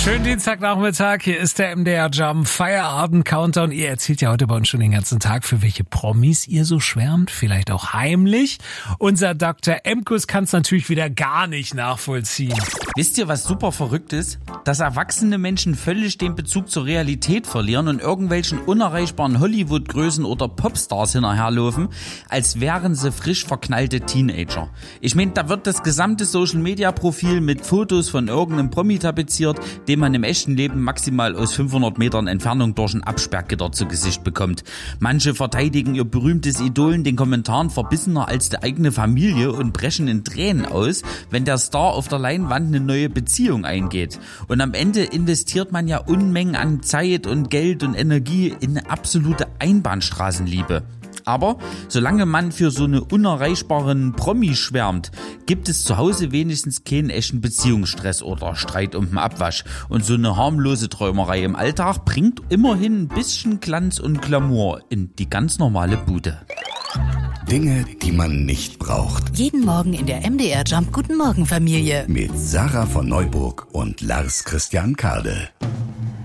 Schönen Dienstagnachmittag, hier ist der MDR Jump Feierabend Countdown. Ihr erzählt ja heute bei uns schon den ganzen Tag, für welche Promis ihr so schwärmt, vielleicht auch heimlich. Unser Dr. Emkus kann es natürlich wieder gar nicht nachvollziehen. Wisst ihr, was super verrückt ist? Dass erwachsene Menschen völlig den Bezug zur Realität verlieren und irgendwelchen unerreichbaren Hollywood-Größen oder Popstars hinterherlaufen, als wären sie frisch verknallte Teenager. Ich meine, da wird das gesamte Social-Media-Profil mit Fotos von irgendeinem Promi tapeziert, den man im echten Leben maximal aus 500 Metern Entfernung durch ein Absperrgitter zu Gesicht bekommt. Manche verteidigen ihr berühmtes Idol in den Kommentaren verbissener als die eigene Familie und brechen in Tränen aus, wenn der Star auf der Leinwand eine neue Beziehung eingeht. Und am Ende investiert man ja Unmengen an Zeit und Geld und Energie in eine absolute Einbahnstraßenliebe. Aber solange man für so eine unerreichbaren Promi schwärmt, gibt es zu Hause wenigstens keinen echten Beziehungsstress oder Streit um den Abwasch. Und so eine harmlose Träumerei im Alltag bringt immerhin ein bisschen Glanz und Glamour in die ganz normale Bude. Dinge, die man nicht braucht. Jeden Morgen in der MDR Jump Guten Morgen Familie. Mit Sarah von Neuburg und Lars Christian Kade.